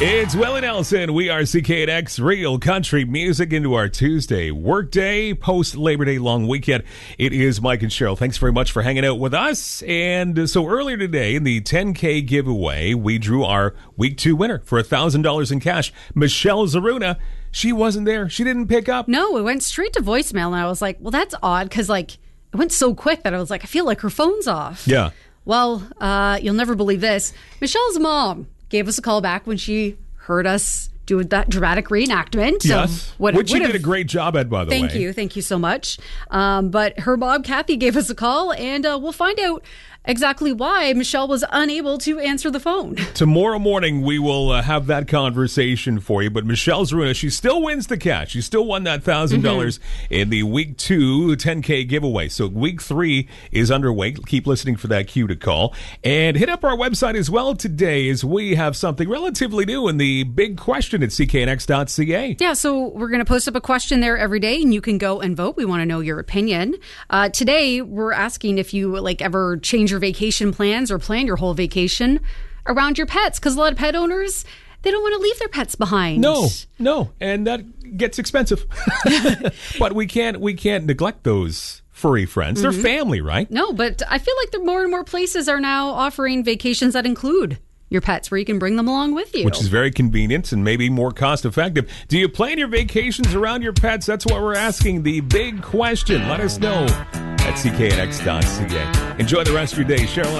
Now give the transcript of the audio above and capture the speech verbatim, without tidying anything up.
It's Willie Nelson. We are C K N X Real Country Music into our Tuesday workday, post-Labor Day long weekend. It is Mike and Cheryl. Thanks very much for hanging out with us. And so earlier today in the ten K giveaway, we drew our week two winner for one thousand dollars in cash. Michelle Zaruna, she wasn't there. She didn't pick up. No, it went straight to voicemail. And I was like, well, that's odd because like it went so quick that I was like, I feel like her phone's off. Yeah. Well, uh, you'll never believe this. Michelle's mom gave us a call back when she heard us do that dramatic reenactment. Yes, so what, which you did a great job at, by the thank way. you. Thank you so much. Um, but her mom, Kathy, gave us a call, and uh, we'll find out exactly why Michelle was unable to answer the phone. Tomorrow morning, we will uh, have that conversation for you. But Michelle Zaruna, she still wins the cash. She still won that one thousand dollars mm-hmm. in the week two ten K giveaway. So week three is underway. Keep listening for that cue to call. And hit up our website as well today as we have something relatively new in the big question at C K N X dot C A. Yeah, so we're going to post up a question there every day, and you can go and vote. We want to know your opinion. Uh, today, we're asking if you like ever change your vacation plans or plan your whole vacation around your pets, because a lot of pet owners, they don't want to leave their pets behind. No, no, and that gets expensive. But we can't we can't neglect those furry friends. Mm-hmm. They're family, right? No, but I feel like there more and more places are now offering vacations that include your pets, where you can bring them along with you. Which is very convenient and maybe more cost effective. Do you plan your vacations around your pets? That's what we're asking. The big question. Let us know at C K N X dot C A. Enjoy the rest of your day, Cheryl.